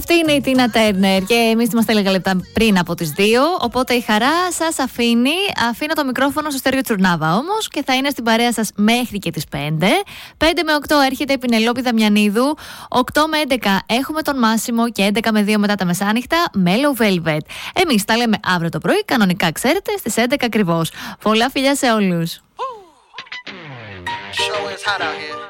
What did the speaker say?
Αυτή είναι η Τίνα Τέρνερ και εμείς είμαστε λίγα λεπτά πριν από τις 2. Οπότε η χαρά σας αφήνει. Αφήνω το μικρόφωνο στο Στέργιο Τσουρνάβα όμως και θα είναι στην παρέα σας μέχρι και τις 5. 5 με 8 έρχεται η Πινελόπη Δαμιανίδου. 8 με 11 έχουμε τον Μάσιμο και 11 με 2 μετά τα μεσάνυχτα με Low Velvet. Εμείς τα λέμε αύριο το πρωί, κανονικά ξέρετε, στις 11 ακριβώς. Πολλά φιλιά σε όλους. Show is hot out here.